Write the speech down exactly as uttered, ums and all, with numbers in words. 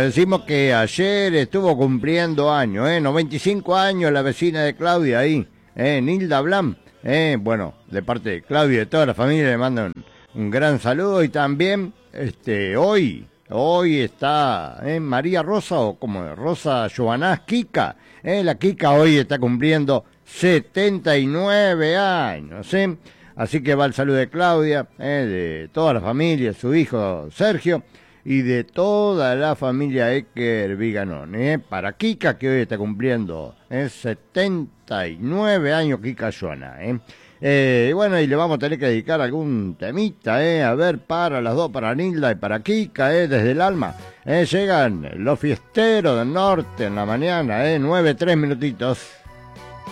decimos que ayer estuvo cumpliendo años, ¿eh? noventa y cinco años la vecina de Claudia ahí, ¿eh? Nilda Blam, ¿eh? Bueno, de parte de Claudia y de toda la familia le mando un, un gran saludo. Y también, este, hoy, hoy está ¿eh? María Rosa, o como Rosa Joanás Kika, ¿eh? La Kika hoy está cumpliendo setenta y nueve años, ¿eh? Así que va el saludo de Claudia, ¿eh? De toda la familia, su hijo Sergio, y de toda la familia Ecker Viganón, ¿eh? Para Kika, que hoy está cumpliendo ¿eh? setenta y nueve años, Kika Joana, ¿eh? Eh, y bueno, y le vamos a tener que dedicar algún temita, ¿eh? A ver, para las dos, para Nilda y para Kika, ¿eh? Desde el alma, ¿eh? Llegan los fiesteros del norte en la mañana, ¿eh? Nueve, tres minutitos.